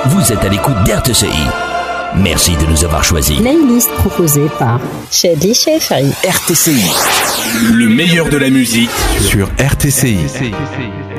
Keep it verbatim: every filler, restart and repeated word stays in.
Vous êtes à l'écoute d'R T C I. Merci de nous avoir choisis. Playlist proposée par Chedli Chefri. R T C I. Le meilleur de la musique sur R T C I.